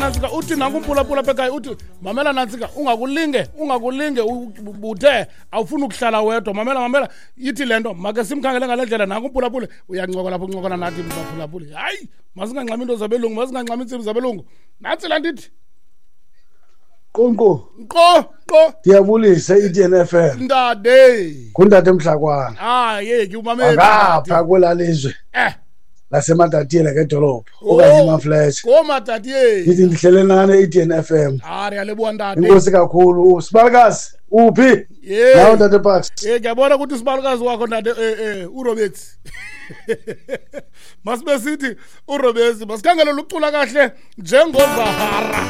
Nantsika uthi nankumpulapula bekhaya uthi mamela Nantsika ungakulinge uthe awufuni ukuhlala wedwa mamela yithi lento make simkhangele ngale ndlela nankumpulapula uyancokola lapho uncokola nathi mphulaphula hayi masingangxami into zabelungu masingangxami intsibi zabelungu nansi la ndithi Qonqo ndiyabulisa iTN FM ndade kundade Mhlakwana yeki umameli ngapha kwelalizwe laseMatatiyela ngedolophu okanye eMaflesh koMatatiyela yithi ndihlele nane iTN FM yalebuwa ndade inkosi kakhulu Sibalikazi uphi nawo ndade Parks ngiyabona ukuthi usibalikazi wakho ndade uRoberts masibe sithi uRoberts masikhangele ukucula kahle njengozahara